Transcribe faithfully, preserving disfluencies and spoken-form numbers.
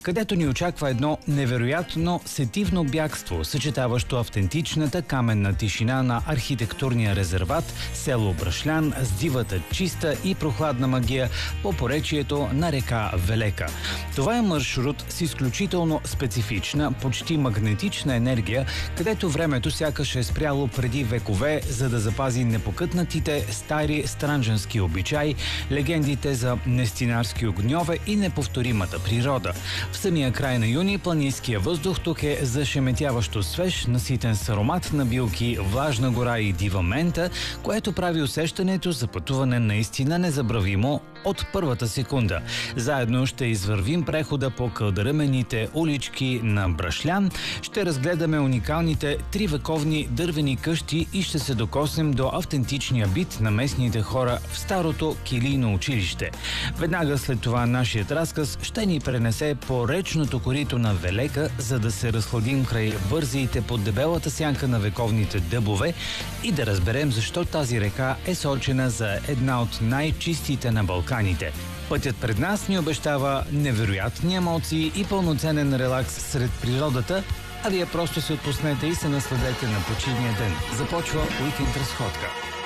където ни очаква едно невероятно сетивно бягство, съчетаващо автентичната каменна тишина на архитектурния резерват село Брашлян с дивата чиста и прохладна магия по поречието на река Велека. Това е маршрут с изключително специфична, почти магнетична енергия, където времето сякаш е спряло преди векове, за да запази непокътнатите стари странджански обичаи, легендите за нестинарски огньове и неповторимата природа. В самия край на юни планинския въздух тук е зашеметяващо свеж, наситен с аромат на билки, влажна гора и дива мента, което прави усещането за пътуване наистина незабравимо от първата секунда. Заедно ще извървим прехода по кълдъръмените улички на Брашлян, ще разгледаме уникалните тривековни дървени къщи и ще се докоснем до автентичния бит на местните хора в старото килийно училище. Веднага след това нашият разказ ще ни пренесе по речното корито на Велека, за да се разхладим край бързиите под дебелата сянка на вековните дъбове и да разберем защо тази река е сочена за една от най-чистите на Балканите. Пътят пред нас ни обещава невероятни емоции и пълноценен релакс сред природата, а вие просто се отпуснете и се насладете на почивния ден. Започва уикенд разходка.